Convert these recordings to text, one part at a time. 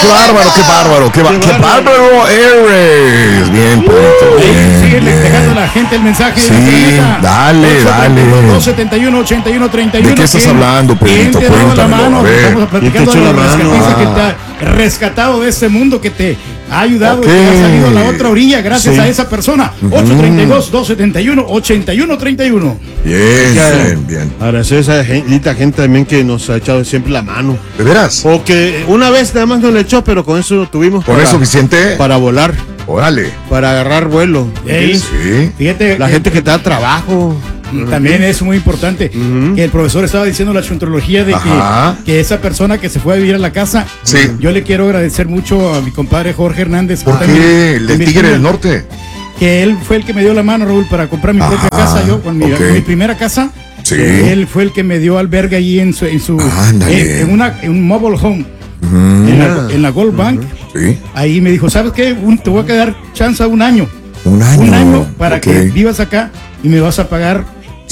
qué bárbaro eres. Bien, Pedrito. Sigue dejando a la gente el mensaje. Sí, dale. 271-8131. ¿De qué estás hablando, Pedrito? ¿Quién te ha dado la Cuéntamelo, mano? a ver. Estamos platicando de la rescatista que te ha rescatado de este mundo, que te ha ayudado, que ha salido a la otra orilla gracias a esa persona. 832-271-8131. Bien. Agradecer a esa gente también que nos ha echado siempre la mano. ¿De veras? O que una vez nada más nos le echó, pero con eso tuvimos. ¿Con eso suficiente? Para volar. Órale. Para agarrar vuelo. Sí. Fíjate. La gente que te da trabajo. También es muy importante que el profesor estaba diciendo la chuntrología de que esa persona que se fue a vivir a la casa, yo le quiero agradecer mucho a mi compadre Jorge Hernández. ¿Por qué? ¿El del Tigre del Norte? Que él fue el que me dio la mano, Raúl, para comprar mi propia casa. Yo con mi primera casa, él fue el que me dio albergue allí en un mobile home. En la Gold Bank. Ahí me dijo, ¿sabes qué? Te voy a quedar chance un año. Un año para que vivas acá y me vas a pagar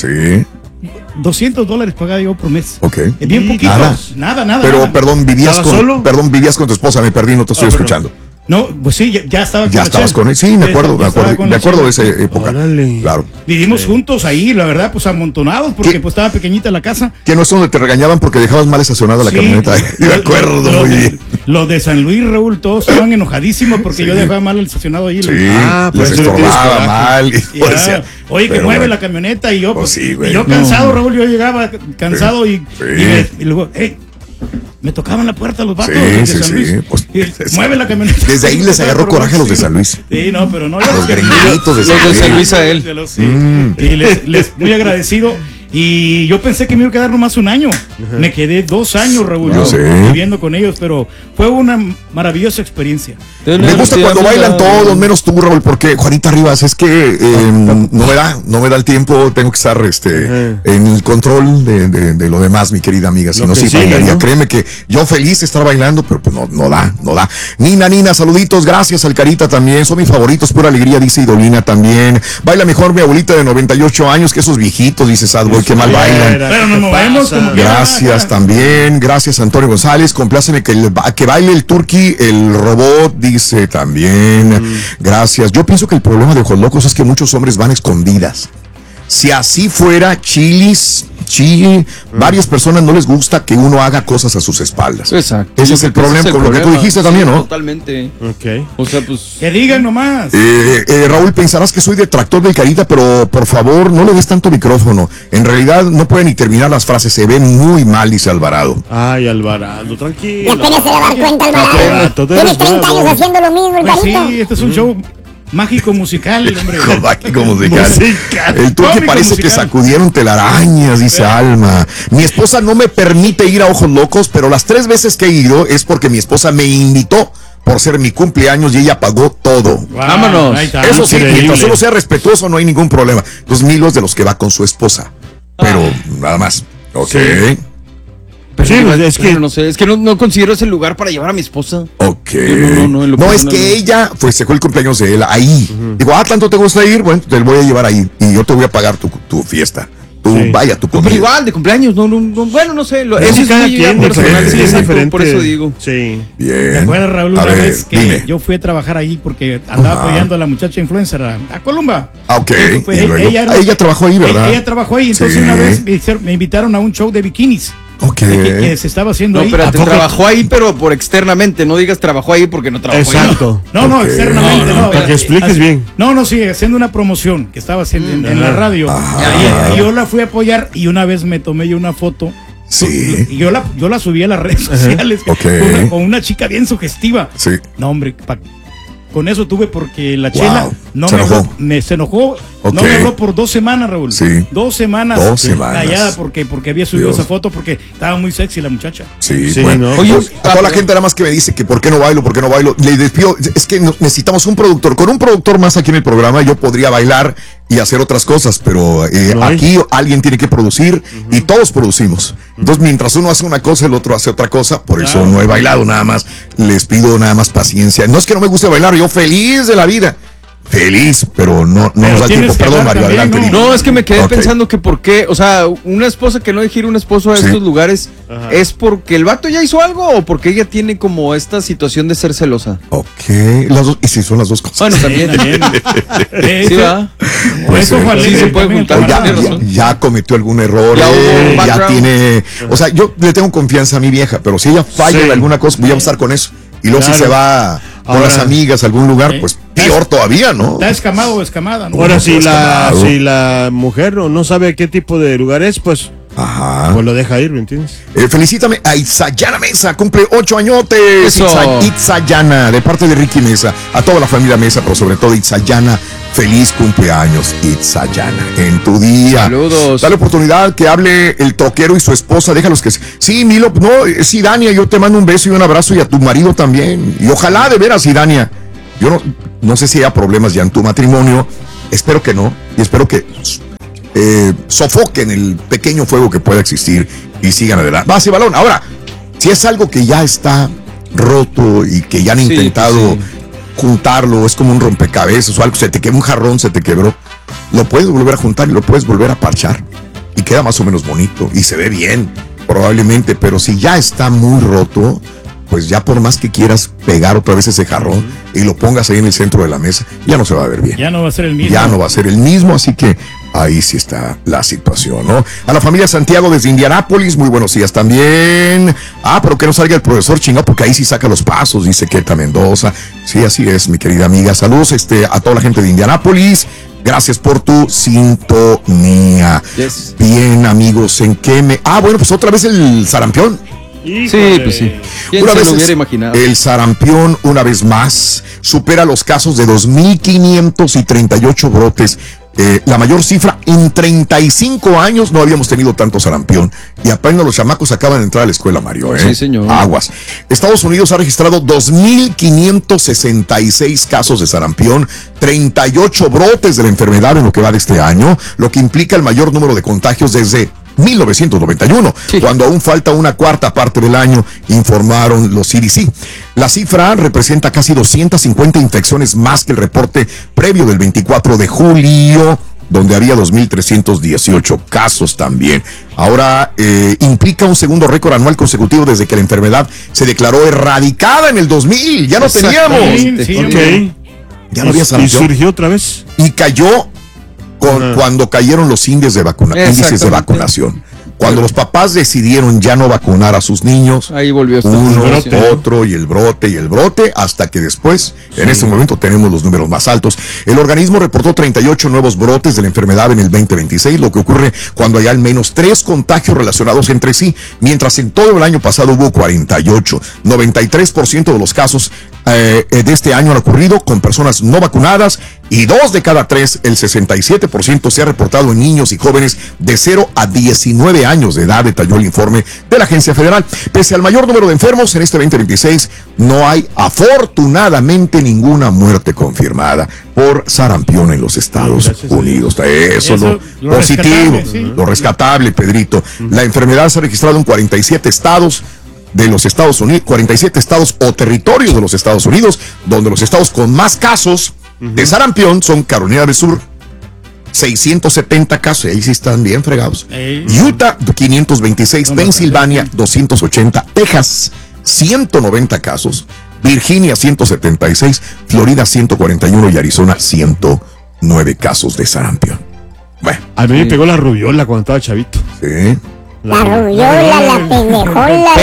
$200 pagaba yo por mes. Bien poquito. Nada. Pero perdón, vivías con tu esposa, me perdí, no te estoy escuchando. No, pues sí, ya estaba con estabas con él. Sí, me acuerdo de esa época. Claro. Vivimos juntos ahí, la verdad, pues amontonados, porque pues estaba pequeñita la casa. Que no es donde te regañaban porque dejabas mal estacionada la camioneta. Me acuerdo muy bien. Los de San Luis, Raúl, todos estaban enojadísimos porque yo dejaba mal el estacionado ahí. Les estorbaba mal. Oye, que mueve la camioneta y yo, yo cansado, Raúl, yo llegaba cansado y luego, me tocaban la puerta los vatos de San Luis. Mueve la camioneta. Desde ahí les agarró coraje a los de San Luis. Sí, no, pero no. Los gringuitos de San Luis a él. Y les muy agradecido. Y yo pensé que me iba a quedar nomás un año. Me quedé 2 años, Raúl, viviendo con ellos, pero fue una maravillosa experiencia. Me gusta cuando bailan todos, menos tú, Raúl, porque Juanita Rivas, es que no me da el tiempo, tengo que estar en el control de lo demás, mi querida amiga, si no, sí bailaría. Créeme que yo feliz de estar bailando, pero pues no da. Nina, saluditos, gracias al Carita también, son mis favoritos, pura alegría, dice Idolina también. Baila mejor mi abuelita de 98 años que esos viejitos, dice Sadboy, que mal bailan. Pero nos movemos como gracias también, gracias Antonio González, compláceme que baile el Turqui, el robot, dice también. Gracias. Yo pienso que el problema de Ojos Locos es que muchos hombres van a escondidas. Si así fuera, varias personas no les gusta que uno haga cosas a sus espaldas. Exacto. Ese es el problema, con lo que tú dijiste también, ¿no? Totalmente. O sea, pues que digan nomás. Raúl, pensarás que soy detractor del Carita, pero por favor, no le des tanto micrófono. En realidad, no puede ni terminar las frases, se ve muy mal, dice Alvarado. Ay, Alvarado, tranquilo. Apenas se va a dar cuenta, Alvarado. Tiene 30 años haciendo lo mismo, el Carita. Sí, este es un show mágico musical, hombre. Mágico musical. El Turqui parece que sacudieron telarañas, dice Alma. Mi esposa no me permite ir a Ojos Locos, pero las 3 veces que he ido es porque mi esposa me invitó por ser mi cumpleaños y ella pagó todo. Vámonos. Eso sí, mientras solo sea respetuoso no hay ningún problema. Los Milos de los que va con su esposa. Pero nada más. Sí. Pero es que no considero ese lugar para llevar a mi esposa. No, es que ella fue el cumpleaños de él ahí. Digo, ¿tanto te gusta ir? Bueno, te voy a llevar ahí y yo te voy a pagar tu fiesta. Vaya, tu comida. Pero igual, de cumpleaños, bueno, no sé. Eso es cada quien, es diferente. Por eso digo. Sí. Bien. ¿Te acuerdas, Raúl, una vez que yo fui a trabajar ahí porque andaba apoyando a la muchacha influencer a Columba? Ella trabajó ahí, ¿verdad? Ella trabajó ahí, entonces una vez me invitaron a un show de bikinis. Que se estaba haciendo ahí. No, pero trabajó ahí, pero por externamente. No digas trabajó ahí porque no trabajó ahí. Exacto. No, externamente. No, para que expliques bien. Sí, haciendo una promoción que estaba haciendo en la radio. Y yo la fui a apoyar y una vez me tomé yo una foto. Sí. Y yo la subí a las redes sociales con una chica bien sugestiva. Sí. No, hombre, con eso tuve porque la chela se enojó. No me habló por 2 semanas, Raúl. Sí. 2 semamas. 2 semanas. Callada porque había subido esa foto porque estaba muy sexy la muchacha. Sí, bueno. Oye, a toda la gente nada más que me dice que por qué no bailo, le despido. Es que necesitamos un productor. Con un productor más aquí en el programa yo podría bailar y hacer otras cosas, pero aquí alguien tiene que producir y todos producimos. Entonces, mientras uno hace una cosa, el otro hace otra cosa. Por eso no he bailado nada más. Les pido nada más paciencia. No es que no me guste bailar, yo feliz de la vida. feliz, pero no nos da tiempo. Perdón, Mario, adelante. No, es que me quedé pensando que por qué, o sea, una esposa que no deje ir un esposo a estos lugares, ¿es porque el vato ya hizo algo o porque ella tiene como esta situación de ser celosa? Ok, y si son las dos cosas. Bueno, también. Sí, va. Pues sí se puede juntar. Ya cometió algún error, ya tiene, o sea, yo le tengo confianza a mi vieja, pero si ella falla en alguna cosa, voy a estar con eso. Y luego si se va con las amigas a algún lugar, pues peor todavía, ¿no? Está escamado o escamada, ¿no? Ahora, si la mujer no sabe qué tipo de lugar es, pues pues lo deja ir, ¿me entiendes? Felicítame a Itzayana Mesa, cumple 8 añotes. Itzayana, de parte de Ricky Mesa, a toda la familia Mesa, pero sobre todo Itzayana. Feliz cumpleaños, Itzayana, en tu día. Saludos. Dale oportunidad que hable el troquero y su esposa, déjalos que... Sí, Milo, sí, Dania, yo te mando un beso y un abrazo y a tu marido también. Y ojalá, de veras, sí, Dania. Yo no sé si haya problemas ya en tu matrimonio, espero que no, y espero que sofoquen el pequeño fuego que pueda existir y sigan adelante. Va, sí, balón. Ahora, si es algo que ya está roto y que ya han intentado... juntarlo, es como un rompecabezas o algo, se te quebró un jarrón, se te quebró, lo puedes volver a juntar y lo puedes volver a parchar y queda más o menos bonito y se ve bien, probablemente, pero si ya está muy roto, pues ya por más que quieras pegar otra vez ese jarrón y lo pongas ahí en el centro de la mesa, ya no se va a ver bien. Ya no va a ser el mismo. Ya no va a ser el mismo, así que ahí sí está la situación, ¿no? A la familia Santiago desde Indianápolis, muy buenos días también. Pero que no salga el profesor chingado, porque ahí sí saca los pasos, dice Keta Mendoza. Sí, así es, mi querida amiga. Saludos a toda la gente de Indianápolis. Gracias por tu sintonía. Yes. Bien, amigos, ¿en qué me...? Bueno, pues otra vez el sarampión. Sí, pues sí. ¿Quién se lo hubiera imaginado? El sarampión, una vez más, supera los casos de 2,538 brotes. La mayor cifra en 35 años. No habíamos tenido tanto sarampión y apenas los chamacos acaban de entrar a la escuela, Mario. Sí, señor. Aguas. Estados Unidos ha registrado 2,566 casos de sarampión, 38 brotes de la enfermedad en lo que va de este año, lo que implica el mayor número de contagios desde 1991, cuando aún falta una cuarta parte del año, informaron los CDC. La cifra representa casi 250 infecciones más que el reporte previo del 24 de julio, donde había 2,318 casos también. Ahora implica un segundo récord anual consecutivo desde que la enfermedad se declaró erradicada en el 2000. Ya no teníamos. Ya no había sarampión. Y surgió otra vez. Y cayó cuando cayeron los índices de vacunación. Cuando los papás decidieron ya no vacunar a sus niños, ahí volvió otro y el brote, hasta que después, en este momento, tenemos los números más altos. El organismo reportó 38 nuevos brotes de la enfermedad en el 2026, lo que ocurre cuando hay al menos 3 contagios relacionados entre sí, mientras en todo el año pasado hubo 48. 93% de los casos de este año han ocurrido con personas no vacunadas y 2 de cada 3, el 67%, se ha reportado en niños y jóvenes de 0 a 19 años de edad, detalló el informe de la agencia federal. Pese al mayor número de enfermos en este 2026, no hay afortunadamente ninguna muerte confirmada por sarampión en los Estados Unidos. Eso lo positivo, lo rescatable, Pedrito. La enfermedad se ha registrado en 47 estados de los Estados Unidos, 47 estados o territorios de los Estados Unidos, donde los estados con más casos de sarampión son Carolina del Sur, 670 casos, ahí sí están bien fregados. Utah, 526, Pensilvania, 280, Texas, 190 casos, Virginia, 176, Florida, 141 y Arizona, 109 casos de sarampión. Bueno. A mí me pegó la rubiola cuando estaba chavito. Sí. La rubiola, la pendejola.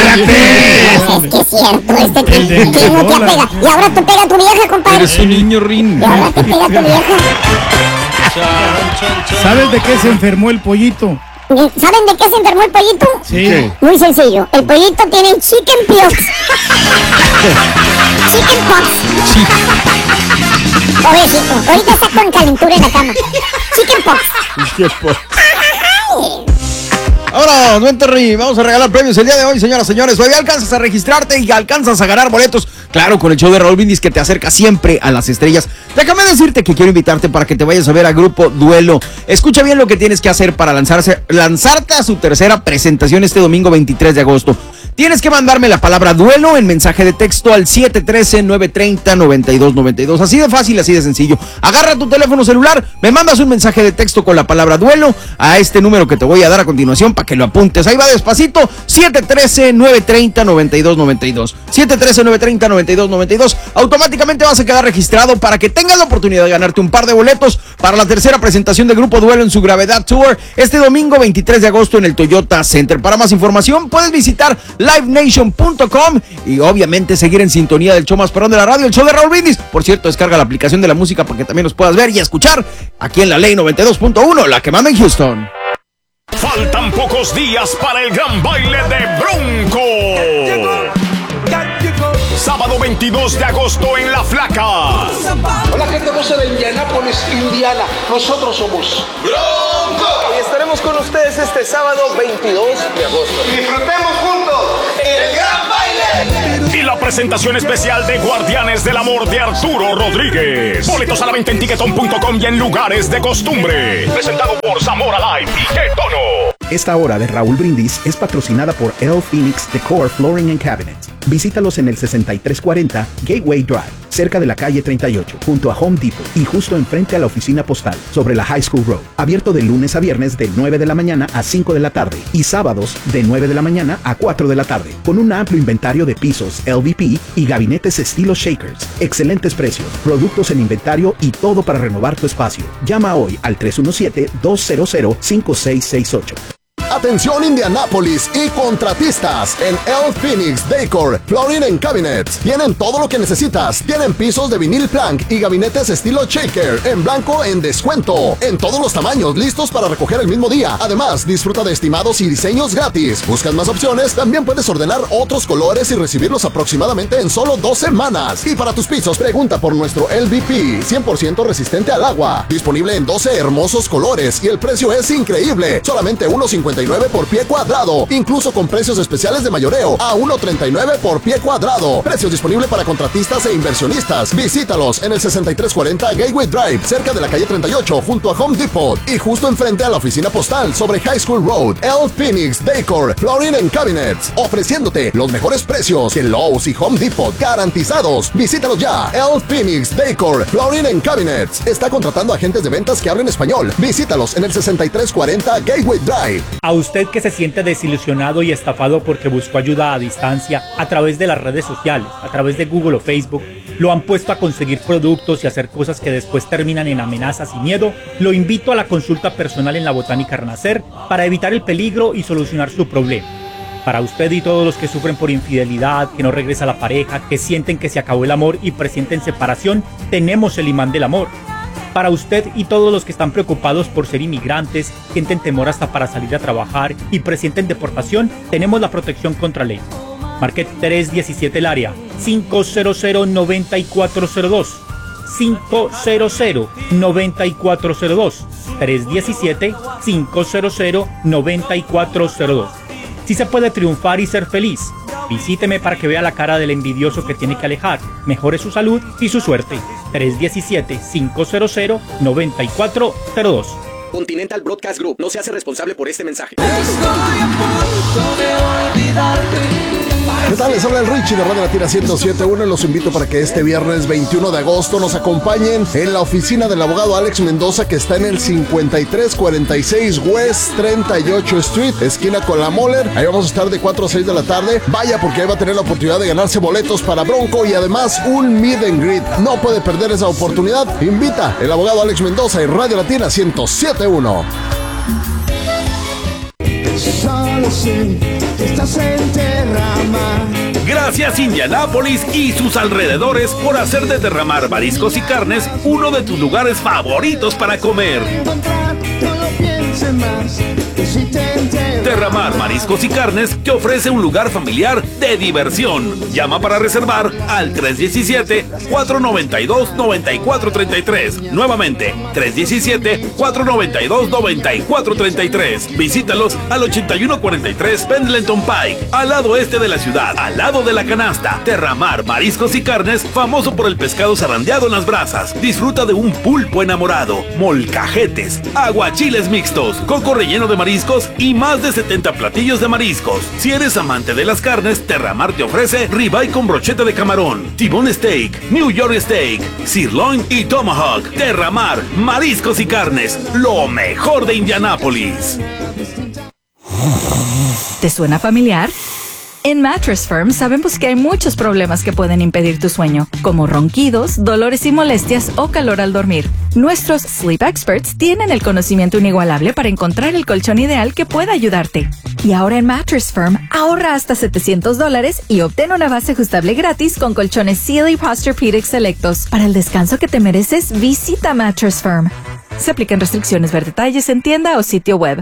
Es que es cierto, ¿quién no te apega? Y ahora tú pega a tu vieja, compadre. Eres un niño rin. Y ahora te pega a tu vieja. ¿Sabes de qué se enfermó el pollito? ¿Saben de qué se enfermó el pollito? Sí. Muy sencillo. El pollito tiene chickenpox. Chickenpox. Pobrecito. Ahorita está con calentura en la cama. Chickenpox. Ahora, Monterrey, vamos a regalar premios el día de hoy, señoras y señores. Hoy alcanzas a registrarte y alcanzas a ganar boletos. Claro, con el show de Raúl Brindis que te acerca siempre a las estrellas. Déjame decirte que quiero invitarte para que te vayas a ver a Grupo Duelo. Escucha bien lo que tienes que hacer para lanzarte a su tercera presentación este domingo 23 de agosto. Tienes que mandarme la palabra duelo en mensaje de texto al 713-930-9292. Así de fácil, así de sencillo. Agarra tu teléfono celular, me mandas un mensaje de texto con la palabra duelo a este número que te voy a dar a continuación para que lo apuntes. Ahí va despacito, 713-930-9292. 713-930-9292. Automáticamente vas a quedar registrado para que tengas la oportunidad de ganarte un par de boletos para la tercera presentación de Grupo Duelo en su Gravedad Tour este domingo 23 de agosto en el Toyota Center. Para más información puedes visitar livenation.com y obviamente seguir en sintonía del show más perrón de la radio, el show de Raúl Brindis. Por cierto, descarga la aplicación de la música para que también nos puedas ver y escuchar aquí en la Ley 92.1, la que manda en Houston. Faltan pocos días para el gran baile de Bronco. Sábado 22 de agosto en La Flaca. Hola, gente hermosa de Indianápolis, Indiana. Nosotros somos Bronco. Y estaremos con ustedes este sábado 22 de agosto. Disfrutemos juntos el gran baile. Y la presentación especial de Guardianes del Amor de Arturo Rodríguez. Boletos a la venta en Tiquetón.com y en lugares de costumbre. Presentado por Zamora Live y Qué Tono. Esta hora de Raúl Brindis es patrocinada por El Phoenix Decor Flooring and Cabinets. Visítalos en el 6340 Gateway Drive, cerca de la calle 38, junto a Home Depot y justo enfrente a la oficina postal, sobre la High School Road. Abierto de lunes a viernes de 9 de la mañana a 5 de la tarde y sábados de 9 de la mañana a 4 de la tarde, con un amplio inventario de pisos LVP y gabinetes estilo Shakers. Excelentes precios, productos en inventario y todo para renovar tu espacio. Llama hoy al 317-200-5668. Atención Indianápolis y contratistas, en El Phoenix Decor Flooring and Cabinets tienen todo lo que necesitas. Tienen pisos de vinil plank y gabinetes estilo shaker en blanco en descuento, en todos los tamaños, listos para recoger el mismo día. Además, disfruta de estimados y diseños gratis. ¿Buscas más opciones? También puedes ordenar otros colores y recibirlos aproximadamente en solo 2 semanas. Y para tus pisos, pregunta por nuestro LVP 100% resistente al agua, disponible en 12 hermosos colores y el precio es increíble, solamente $1.59 por pie cuadrado, incluso con precios especiales de mayoreo a $1.39 por pie cuadrado. Precios disponibles para contratistas e inversionistas. Visítalos en el 6340 Gateway Drive, cerca de la calle 38, junto a Home Depot y justo enfrente a la oficina postal sobre High School Road. El Phoenix Decor Flooring and Cabinets, ofreciéndote los mejores precios que Lowe's y Home Depot, garantizados. Visítalos ya. El Phoenix Decor Flooring and Cabinets está contratando agentes de ventas que hablen español. Visítalos en el 6340 Gateway Drive. A usted que se siente desilusionado y estafado porque buscó ayuda a distancia a través de las redes sociales, a través de Google o Facebook, lo han puesto a conseguir productos y hacer cosas que después terminan en amenazas y miedo, lo invito a la consulta personal en la Botánica Renacer para evitar el peligro y solucionar su problema. Para usted y todos los que sufren por infidelidad, que no regresa la pareja, que sienten que se acabó el amor y presienten separación, tenemos el imán del amor. Para usted y todos los que están preocupados por ser inmigrantes, sienten temor hasta para salir a trabajar y presienten deportación, tenemos la protección contra ley. Marque 317 el área, 500-9402. 500-9402. 317-500-9402. Si se puede triunfar y ser feliz. Visíteme para que vea la cara del envidioso que tiene que alejar, mejore su salud y su suerte. 317-500-9402. Continental Broadcast Group no se hace responsable por este mensaje. Estoy a punto de olvidarte. ¿Qué tal? Les habla el Richie de Radio Latina 107.1 y los invito para que este viernes 21 de agosto nos acompañen en la oficina del abogado Alex Mendoza, que está en el 5346 West 38 Street, esquina con la Moller. Ahí vamos a estar de 4 a 6 de la tarde. Vaya, porque ahí va a tener la oportunidad de ganarse boletos para Bronco y además un meet and greet. No puede perder esa oportunidad. Invita el abogado Alex Mendoza y Radio Latina 107.1. Solo sé que estás en Derramar. Gracias Indianápolis y sus alrededores por hacer de Derramar Mariscos y Carnes uno de tus lugares favoritos para comer. Derramar Mariscos y Carnes te ofrece un lugar familiar de diversión. Llama para reservar al 317-492-9433. Nuevamente, 317-492-9433. Visítalos al 8143 Pendleton Pike, al lado este de la ciudad, al lado de la canasta. Derramar Mariscos y Carnes, famoso por el pescado zarandeado en las brasas. Disfruta de un pulpo enamorado, molcajetes, aguachiles mixtos, coco relleno de mariscos y más de 70 platillos de mariscos. Si eres amante de las carnes, Terramar te ofrece ribeye con brocheta de camarón, T-bone steak, New York steak, sirloin y tomahawk. Terramar, mariscos y carnes, lo mejor de Indianápolis. ¿Te suena familiar? En Mattress Firm sabemos que hay muchos problemas que pueden impedir tu sueño, como ronquidos, dolores y molestias o calor al dormir. Nuestros Sleep Experts tienen el conocimiento inigualable para encontrar el colchón ideal que pueda ayudarte. Y ahora en Mattress Firm, ahorra hasta $700 y obtén una base ajustable gratis con colchones Sealy Posturepedic selectos. Para el descanso que te mereces, visita Mattress Firm. Se aplican restricciones, ver detalles en tienda o sitio web.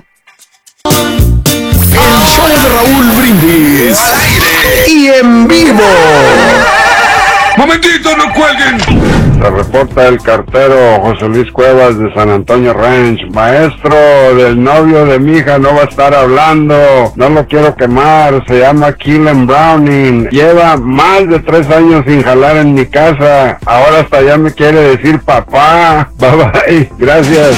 El show de Raúl Brindis al aire y en vivo. ¡Momentito, no cuelguen! Se reporta el cartero José Luis Cuevas de San Antonio Ranch. Maestro, del novio de mi hija no va a estar hablando. No lo quiero quemar. Se llama Keelan Browning. Lleva más de 3 años sin jalar en mi casa. Ahora hasta ya me quiere decir papá. Bye bye. Gracias.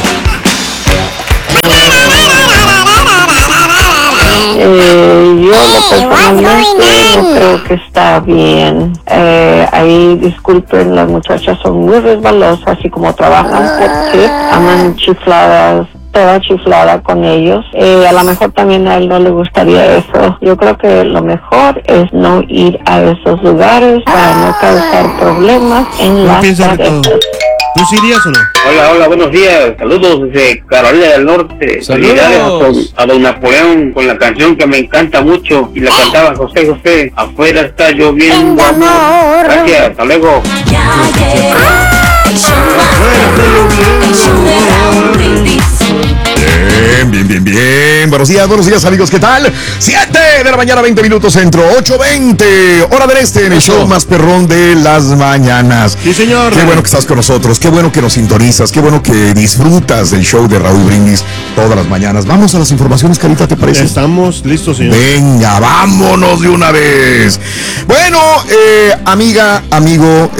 Yo personalmente no creo que está bien. Ahí, disculpen, las muchachas son muy resbalosas y como trabajan porque andan chifladas, toda chiflada con ellos. A lo mejor también a él no le gustaría eso. Yo creo que lo mejor es no ir a esos lugares para no causar problemas en las parejas. ¿Tú sí irías o no? Hola, buenos días. Saludos desde Carolina del Norte. Felicidades a don Napoleón con la canción que me encanta mucho y la cantaba José José. Afuera está lloviendo. Gracias, hasta luego. Bien. Buenos días, amigos. ¿Qué tal? 7 de la mañana, 20 minutos centro, 8:20, hora del este, en el show más perrón de las mañanas. Sí, señor. Qué bueno que estás con nosotros, qué bueno que nos sintonizas, qué bueno que disfrutas del show de Raúl Brindis todas las mañanas. Vamos a las informaciones, Carita, ¿te parece? Estamos listos, señor. Venga, vámonos de una vez. Bueno, amigo,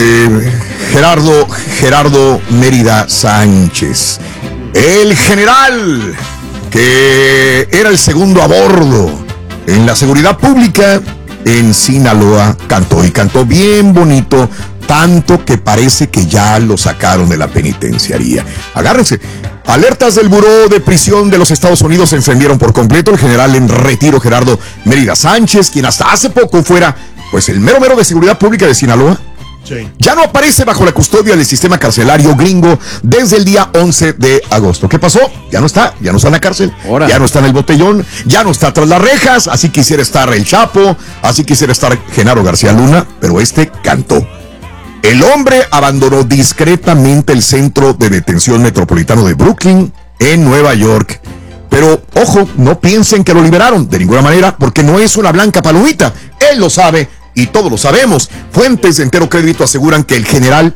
Gerardo Mérida Sánchez. El general que era el segundo a bordo en la seguridad pública en Sinaloa cantó bien bonito, tanto que parece que ya lo sacaron de la penitenciaría. Agárrense. Alertas del Buró de Prisión de los Estados Unidos se encendieron por completo. El general en retiro Gerardo Mérida Sánchez, quien hasta hace poco fuera pues el mero de seguridad pública de Sinaloa, sí, ya no aparece bajo la custodia del sistema carcelario gringo desde el día 11 de agosto. ¿Qué pasó? Ya no está en la cárcel, ya no está en el botellón, ya no está tras las rejas. Así quisiera estar el Chapo, así quisiera estar Genaro García Luna, pero cantó. El hombre abandonó discretamente el centro de detención metropolitano de Brooklyn, en Nueva York. Pero, ojo, no piensen que lo liberaron de ninguna manera, porque no es una blanca palomita. Él lo sabe y todos lo sabemos. Fuentes de entero crédito aseguran que el general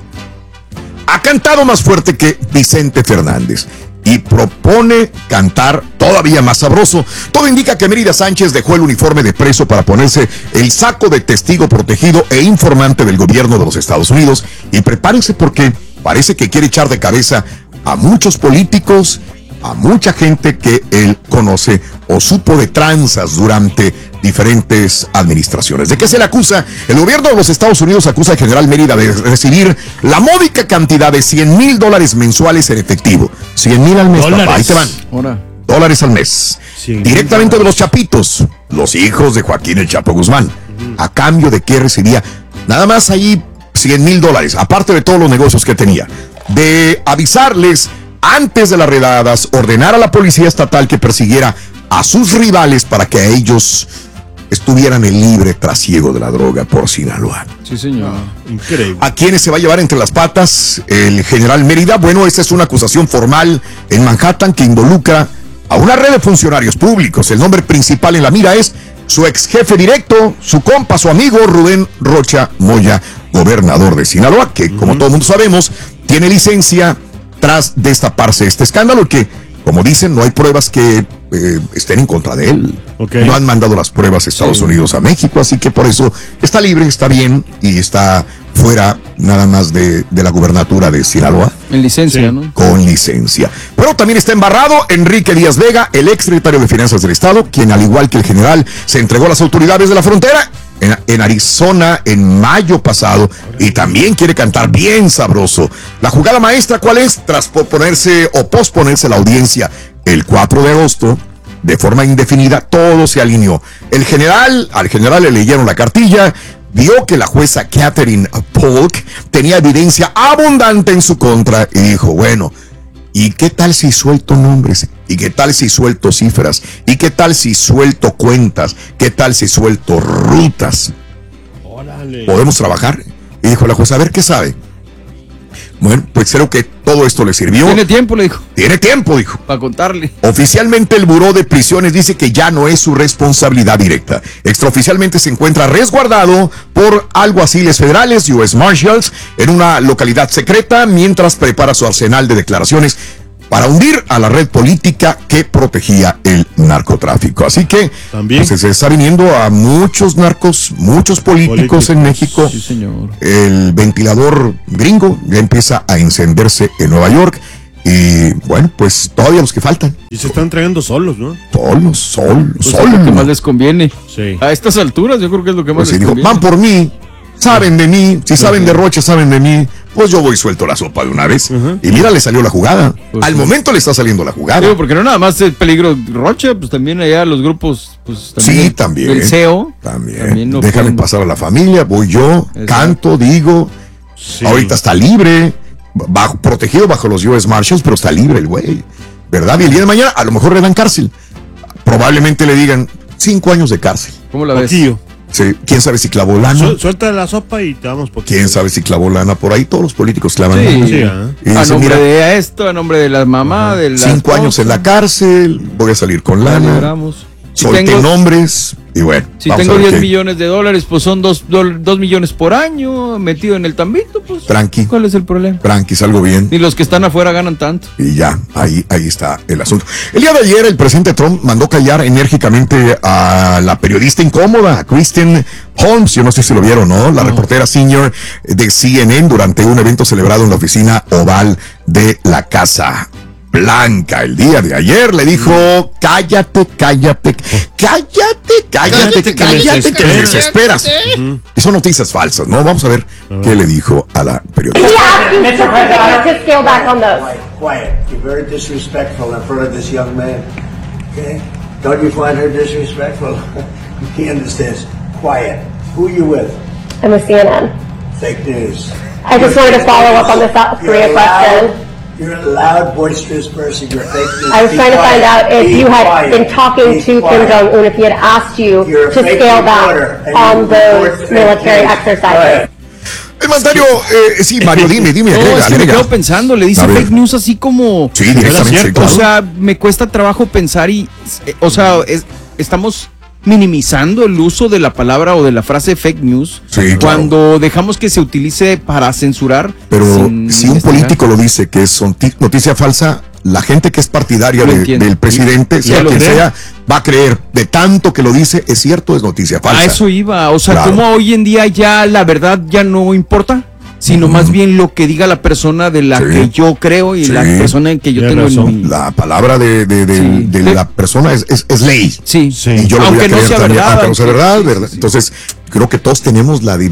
ha cantado más fuerte que Vicente Fernández y propone cantar todavía más sabroso. Todo indica que Mérida Sánchez dejó el uniforme de preso para ponerse el saco de testigo protegido e informante del gobierno de los Estados Unidos. Y prepárense, porque parece que quiere echar de cabeza a muchos políticos, a mucha gente que él conoce o supo de tranzas durante diferentes administraciones. ¿De qué se le acusa? El gobierno de los Estados Unidos acusa al general Mérida de recibir la módica cantidad de $100,000 mensuales en efectivo. 100,000 al mes, papá, ahí te van. Dólares al mes. Directamente de los chapitos, los hijos de Joaquín el Chapo Guzmán. ¿A cambio de qué recibía? Nada más ahí $100,000, aparte de todos los negocios que tenía. De avisarles antes de las redadas, ordenar a la policía estatal que persiguiera a sus rivales para que ellos estuvieran en libre trasiego de la droga por Sinaloa. Sí, señor. Increíble. ¿A quiénes se va a llevar entre las patas el general Mérida? Bueno, esta es una acusación formal en Manhattan que involucra a una red de funcionarios públicos. El nombre principal en la mira es su ex jefe directo, su compa, su amigo Rubén Rocha Moya, gobernador de Sinaloa, que como todo mundo sabemos, tiene licencia tras destaparse este escándalo, que, como dicen, no hay pruebas que estén en contra de él. Okay. No han mandado las pruebas a Estados Unidos a México, así que por eso está libre, está bien y está fuera nada más de la gubernatura de Sinaloa. En licencia, ¿no? Con licencia. Pero también está embarrado Enrique Díaz Vega, el exsecretario de Finanzas del Estado, quien al igual que el general se entregó a las autoridades de la frontera en Arizona en mayo pasado y también quiere cantar bien sabroso. La jugada maestra, ¿cuál es? Tras posponerse la audiencia el 4 de agosto, de forma indefinida, todo se alineó. Al general le leyeron la cartilla, vio que la jueza Catherine Polk tenía evidencia abundante en su contra y dijo, bueno, ¿y qué tal si suelto nombres? ¿Y qué tal si suelto cifras? ¿Y qué tal si suelto cuentas? ¿Qué tal si suelto rutas? Órale. ¿Podemos trabajar? Y dijo la jueza, a ver, ¿qué sabe? Bueno, pues creo que todo esto le sirvió. Tiene tiempo, le dijo. Tiene tiempo, dijo. Para contarle. Oficialmente el Buró de Prisiones dice que ya no es su responsabilidad directa. Extraoficialmente se encuentra resguardado por alguaciles federales, US Marshals, en una localidad secreta, mientras prepara su arsenal de declaraciones para hundir a la red política que protegía el narcotráfico. Así que pues, se está viniendo a muchos narcos, muchos políticos en México. Sí, señor. El ventilador gringo ya empieza a encenderse en Nueva York. Y bueno, pues todavía los que faltan. Y se están entregando solos, ¿no? Solos. Pues es lo que más les conviene. Sí. A estas alturas yo creo que es lo que más les conviene. Van por mí, saben de mí, si saben de Rocha, saben de mí, pues yo voy suelto la sopa de una vez. Y mira, le salió la jugada. Pues al momento le está saliendo la jugada. Digo, porque no nada más es peligro Rocha, pues también allá los grupos, pues también. Sí, también. El CEO. También no déjame pueden pasar a la familia, voy yo, canto, digo. Sí. Ahorita está libre, protegido bajo los US Marshals, pero está libre el güey. ¿Verdad? Y el día de mañana a lo mejor le dan cárcel. Probablemente le digan 5 años de cárcel. ¿Cómo la ves? Tío. Sí, quién sabe si clavó lana. Suelta la sopa y te damos poquito. Quién sabe si clavó lana por ahí. Todos los políticos clavan lana. Sí. A nombre de esto, a nombre de la mamá, de la 5 años en la cárcel, voy a salir con lana. Solté nombres y bueno. Si tengo $10 millones, pues son 2 millones por año metido en el tambito, pues. Tranqui. ¿Cuál es el problema? Tranqui, salgo bien. Ni los que están afuera ganan tanto. Y ya, ahí está el asunto. El día de ayer el presidente Trump mandó callar enérgicamente a la periodista incómoda, a Kristen Holmes, yo no sé si lo vieron, ¿no? La reportera senior de CNN durante un evento celebrado en la oficina oval de la Casa Blanca. El día de ayer le dijo, cállate, que me desesperas. Y son noticias falsas, ¿no? Vamos a ver qué le dijo a la periodista. Quiet. You're very disrespectful in front of this young man. Okay? Don't you find her disrespectful? He understands. Quiet. Who are you with? I'm with CNN. Fake news. I just wanted to follow up on the South Korea question. You're a loud, boisterous person. You're fake news. I was trying to find out if you had been talking to Kim Jong-un, if he had asked you to scale back on those military exercises. El mandatario, sí, Mario, dime, agrega. Me quedo pensando, le dice fake news así como... Sí, directamente. O sea, me cuesta trabajo pensar y... O sea, estamos minimizando el uso de la palabra o de la frase fake news cuando dejamos que se utilice para censurar. Pero si un político lo dice que es noticia falsa, la gente que es partidaria del presidente, sea quien sea, va a creer. De tanto que lo dice, es cierto, es noticia falsa. A eso iba. O sea, como hoy en día ya la verdad ya no importa, sino más bien lo que diga la persona de la que yo creo y la persona en que yo tengo en mi... La palabra de la persona es ley. Sí. Y yo aunque lo voy a creer no sea también, verdad. aunque no sea verdad. Entonces, creo que todos tenemos la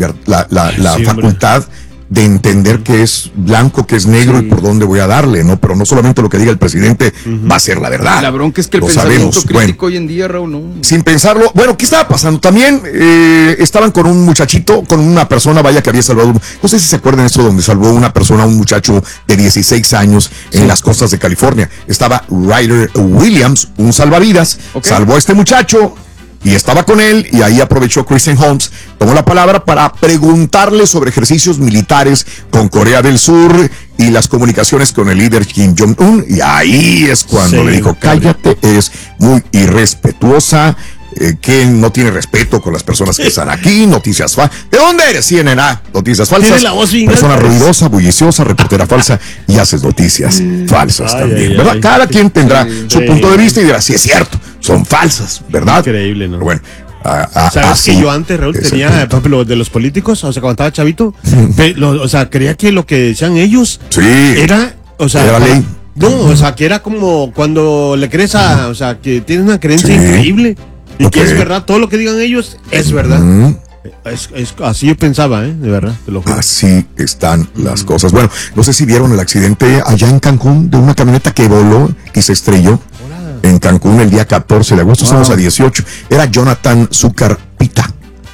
facultad de entender que es blanco, que es negro y por dónde voy a darle, ¿no? Pero no solamente lo que diga el presidente va a ser la verdad. La bronca es que el pensamiento crítico hoy en día, Raúl, no. Sin pensarlo, bueno, ¿qué estaba pasando? También estaban con un muchachito, con una persona, vaya, que había salvado, no sé si se acuerdan esto, donde salvó una persona, un muchacho de 16 años en las costas de California. Estaba Ryder Williams, un salvavidas, salvó a este muchacho, y estaba con él, y ahí aprovechó Kristen Holmes, tomó la palabra para preguntarle sobre ejercicios militares con Corea del Sur y las comunicaciones con el líder Kim Jong-un, y ahí es cuando le dijo, cállate, es muy irrespetuosa, que no tiene respeto con las personas que están aquí, noticias falsas. ¿De dónde eres, CNN? Noticias falsas. Persona ruidosa, bulliciosa, reportera falsa, y haces noticias falsas también, ¿verdad? Cada quien tendrá su punto de vista y dirá, sí, es cierto. son falsas, ¿verdad? Increíble, ¿no? Pero bueno. ¿Sabes que yo antes, Raúl, tenía, por ejemplo, de los políticos, o sea, cuando estaba chavito, o sea, creía que lo que decían ellos era, o sea, era ley. No, o sea, que era como cuando le crees a, o sea, que tienes una creencia increíble y que es verdad, todo lo que digan ellos es verdad. Así yo pensaba, de verdad, te lo juro. Así están las cosas. Bueno, no sé si vieron el accidente allá en Cancún de una camioneta que voló y se estrelló en Cancún el día 14 de agosto, estamos a 18. Era Jonathan Zúcar Pita.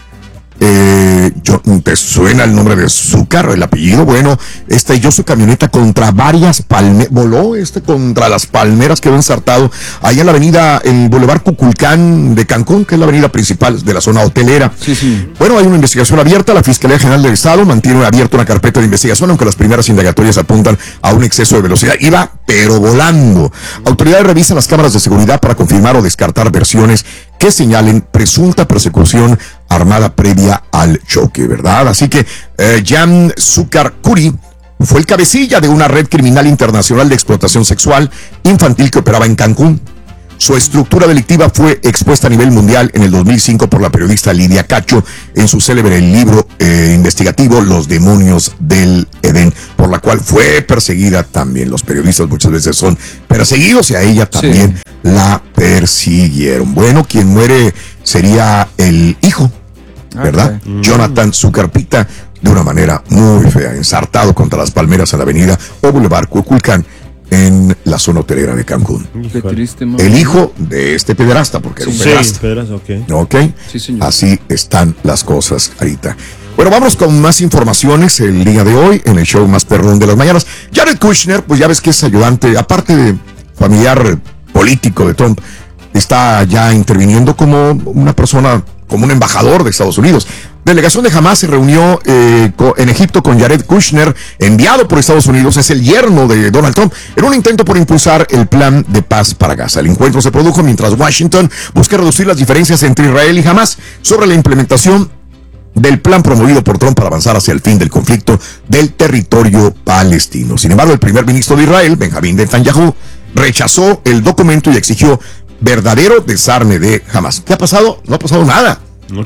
¿Te suena el nombre de Zúcar, el apellido? Bueno, estrelló su camioneta contra varias palmeras, voló contra las palmeras, quedó ensartado ahí en la avenida, el Boulevard Cuculcán de Cancún, que es la avenida principal de la zona hotelera. Bueno, hay una investigación abierta, la Fiscalía General del Estado mantiene abierta una carpeta de investigación, aunque las primeras indagatorias apuntan a un exceso de velocidad. Iba, pero volando. Autoridades revisan las cámaras de seguridad para confirmar o descartar versiones que señalen presunta persecución armada previa al choque, ¿verdad? Así que Jan Zúcar Curi fue el cabecilla de una red criminal internacional de explotación sexual infantil que operaba en Cancún. Su estructura delictiva fue expuesta a nivel mundial en el 2005 por la periodista Lidia Cacho en su célebre libro investigativo Los demonios del Edén, por la cual fue perseguida también. Los periodistas muchas veces son perseguidos y a ella también la persiguieron. Bueno, quien muere sería el hijo, ¿verdad? Jonathan Zúcar Pita, de una manera muy fea, ensartado contra las palmeras en la avenida o Boulevard Cuculcán, en la zona hotelera de Cancún. Qué triste, el hijo de este pederasta, porque era un pederasta. Ok. Sí, señor. Así están las cosas ahorita. Bueno, vamos con más informaciones el día de hoy en el show más perrón de las mañanas. Jared Kushner, pues ya ves que es ayudante, aparte de familiar político de Trump, está ya interviniendo como una persona, como un embajador de Estados Unidos. Delegación de Hamas se reunió en Egipto con Jared Kushner, enviado por Estados Unidos, es el yerno de Donald Trump, en un intento por impulsar el plan de paz para Gaza. El encuentro se produjo mientras Washington busca reducir las diferencias entre Israel y Hamas sobre la implementación del plan promovido por Trump para avanzar hacia el fin del conflicto del territorio palestino. Sin embargo, el primer ministro de Israel, Benjamín Netanyahu, rechazó el documento y exigió verdadero desarme de Hamas. ¿Qué ha pasado? No ha pasado nada.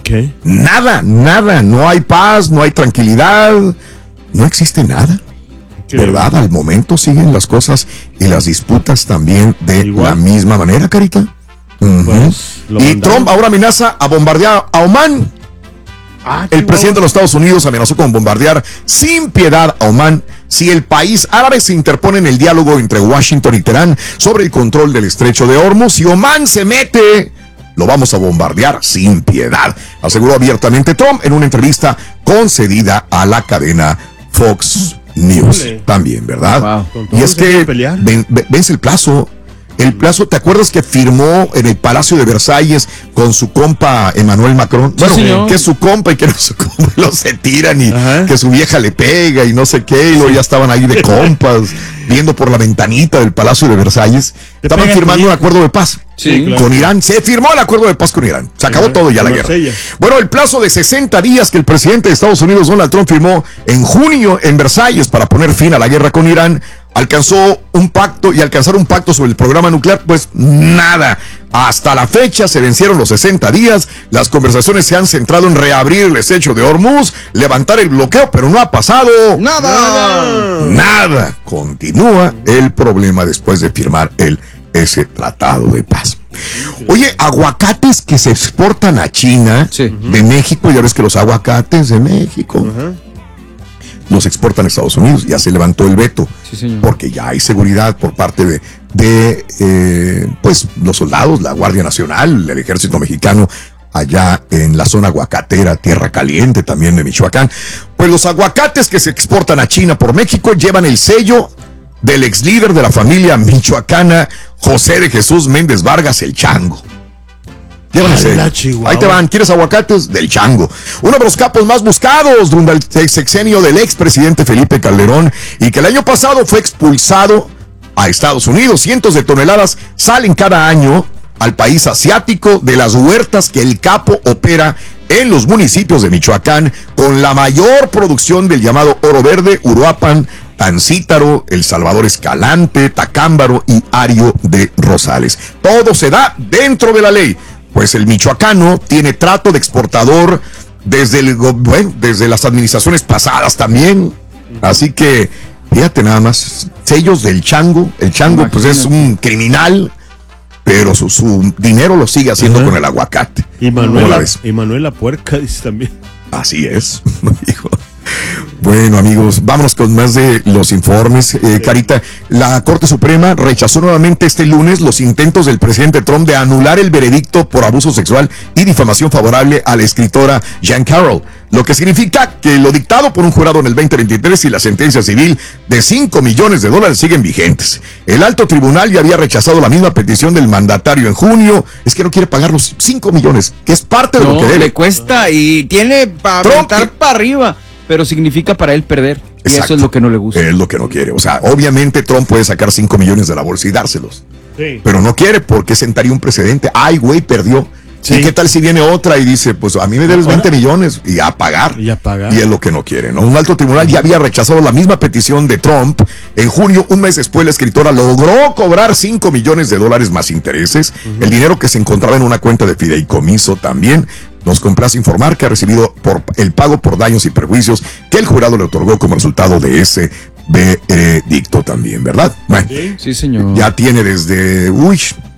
Nada, no hay paz, no hay tranquilidad, no existe nada. ¿Verdad? Al momento siguen las cosas y las disputas también de la misma manera, Carita. Y Trump ahora amenaza a bombardear a Omán. El presidente de los Estados Unidos amenazó con bombardear sin piedad a Omán si el país árabe se interpone en el diálogo entre Washington y Teherán sobre el control del estrecho de Hormuz. Si Omán se mete, lo vamos a bombardear sin piedad, aseguró abiertamente Trump en una entrevista concedida a la cadena Fox News. También, ¿verdad? Y es que vence el plazo. ¿Te acuerdas que firmó en el Palacio de Versalles con su compa Emmanuel Macron? Bueno, que es su compa y que no es su compa, lo se tiran y que su vieja le pega y no sé qué, y luego ya estaban ahí de compas, viendo por la ventanita del Palacio de Versalles. Estaban firmando un acuerdo de paz con Irán. Se firmó el acuerdo de paz con Irán. Se acabó todo ya la guerra. Bueno, el plazo de 60 días que el presidente de Estados Unidos, Donald Trump, firmó en junio en Versalles para poner fin a la guerra con Irán, alcanzar un pacto sobre el programa nuclear, pues nada. Hasta la fecha se vencieron los 60 días, las conversaciones se han centrado en reabrir el estrecho de Hormuz, levantar el bloqueo, pero no ha pasado nada. Continúa el problema después de firmar ese tratado de paz. Oye, aguacates que se exportan a China de México, ya ves que los aguacates de México los exportan a Estados Unidos, ya se levantó el veto, porque ya hay seguridad por parte de pues los soldados, la Guardia Nacional, el Ejército Mexicano, allá en la zona aguacatera, Tierra Caliente, también de Michoacán. Pues los aguacates que se exportan a China por México llevan el sello del ex líder de la familia michoacana, José de Jesús Méndez Vargas, el Chango. Ahí te van, ¿quieres aguacates? Del Chango. Uno de los capos más buscados durante el sexenio del expresidente Felipe Calderón y que el año pasado fue expulsado a Estados Unidos. Cientos de toneladas salen cada año al país asiático de las huertas que el capo opera en los municipios de Michoacán, con la mayor producción del llamado oro verde, Uruapan, Tancítaro, El Salvador Escalante, Tacámbaro y Ario de Rosales. Todo se da dentro de la ley, pues el michoacano tiene trato de exportador desde las administraciones pasadas también. Así que, fíjate nada más, sellos del chango. El chango pues es un criminal, pero su dinero lo sigue haciendo con el aguacate. Y Manuela Puerca dice también. Así es, hijo. Bueno, amigos, vámonos con más de los informes. Carita, la Corte Suprema rechazó nuevamente este lunes los intentos del presidente Trump de anular el veredicto por abuso sexual y difamación favorable a la escritora Jean Carroll, lo que significa que lo dictado por un jurado en el 2023 y la sentencia civil de $5 millones siguen vigentes. El alto tribunal ya había rechazado la misma petición del mandatario en junio. Es que no quiere pagar los 5 millones, que es parte de lo que debe. Le cuesta y tiene para aventar para arriba, pero significa para él perder. Y exacto, eso es lo que no le gusta. Es lo que no quiere. O sea, obviamente Trump puede sacar 5 millones de la bolsa y dárselos. Sí. Pero no quiere porque sentaría un precedente. Ay, güey, perdió. Sí. ¿Y qué tal si viene otra y dice, pues a mí me debes 20 millones y a pagar? Y es lo que no quiere, ¿no? Un alto tribunal ya había rechazado la misma petición de Trump. En junio, un mes después, la escritora logró cobrar $5 millones más intereses. El dinero que se encontraba en una cuenta de fideicomiso también. Nos complace informar que ha recibido por el pago por daños y perjuicios que el jurado le otorgó como resultado de ese veredicto también, ¿verdad? Bueno, sí, señor. Ya tiene desde